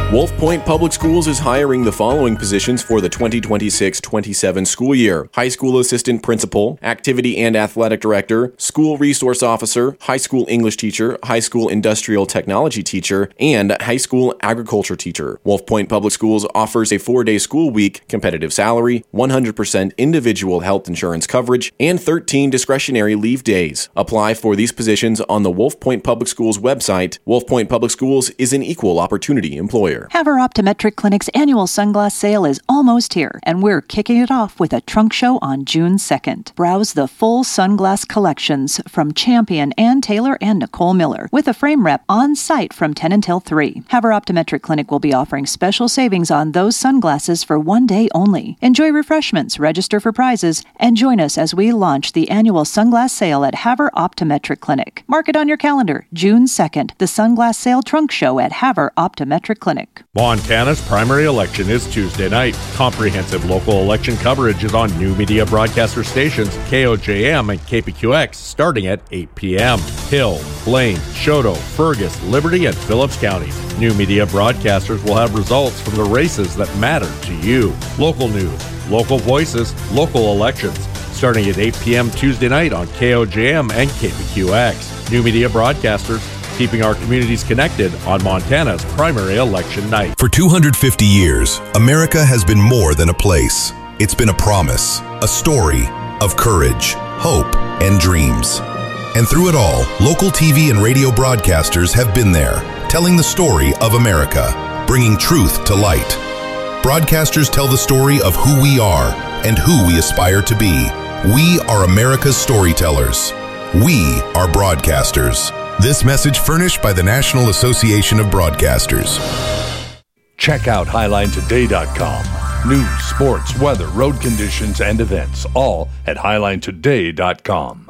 Wolf Point Public Schools is hiring the following positions for the 2026-27 school year: high school assistant principal, activity and athletic director, school resource officer, high school English teacher, high school industrial technology teacher, and high school agriculture teacher. Wolf Point Public Schools offers a 4-day school week, competitive salary, 100% individual health insurance coverage, and 13 discretionary leave days. Apply for these positions on the Wolf Point Public Schools website. Wolf Point Public Schools is an equal opportunity employer. Havre Optometric Clinic's annual sunglass sale is almost here, and we're kicking it off with a trunk show on June 2nd. Browse the full sunglass collections from Champion, Ann Taylor, and Nicole Miller, with a frame rep on site from 10 until 3. Havre Optometric Clinic will be offering special savings on those sunglasses for one day only. Enjoy refreshments, register for prizes, and join us as we launch the annual sunglass sale at Havre Optometric Clinic. Mark it on your calendar, June 2nd, the sunglass sale trunk show at Havre Optometric Clinic. Montana's primary election is Tuesday night. Comprehensive local election coverage is on new media broadcaster stations KOJM and KPQX starting at 8 p.m. Hill, Blaine, Choteau, Fergus, Liberty, and Phillips counties. New media broadcasters will have results from the races that matter to you. Local news, local voices, local elections. Starting at 8 p.m. Tuesday night on KOJM and KPQX. New media broadcasters, keeping our communities connected on Montana's primary election night. For 250 years, America has been more than a place. It's been a promise, a story of courage, hope, and dreams. And through it all, local TV and radio broadcasters have been there, telling the story of America, bringing truth to light. Broadcasters tell the story of who we are and who we aspire to be. We are America's storytellers. We are broadcasters. This message furnished by the National Association of Broadcasters. Check out HighlineToday.com. News, sports, weather, road conditions, and events, all at HighlineToday.com.